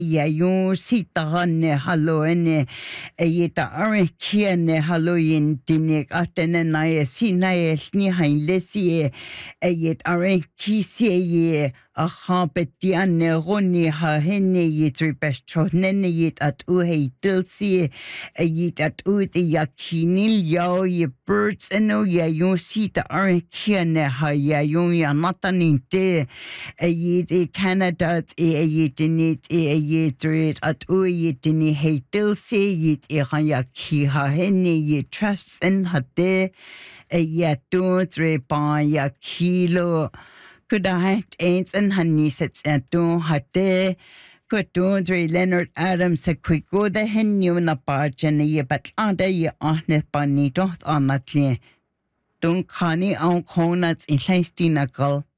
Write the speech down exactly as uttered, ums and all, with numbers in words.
ya yung sitahan haloene ayita arekiane haloyin dinik atene nae sinae ni hainlesi ayit arekisie a habetiane roni ha hene yitri bestronene yit at uhe dilsi ayit at uti yakinil yao ye birds eno ya yung sita arekiane ha ya yung ya nataninte ayit e Canada e ayit init e ayit rit at uyit ini heitilsi yit e hanya ki ha hene ye trafs en hade ayat tu tre pa ya kilo kudahat ains en hani sets at tu hade kutu tre Leonard Adams a quick the hen you na parchen ye but ada ye ahne panito anatli Dun khani au khonats in llaistina gal